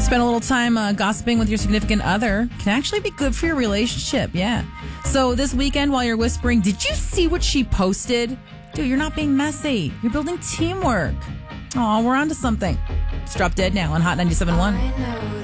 Spend a little time gossiping with your significant other can actually be good for your relationship. Yeah. So this weekend, while you're whispering, did you see what she posted? Dude, you're not being messy. You're building teamwork. Oh, we're on to something. It's Drop Dead now on Hot 97.1.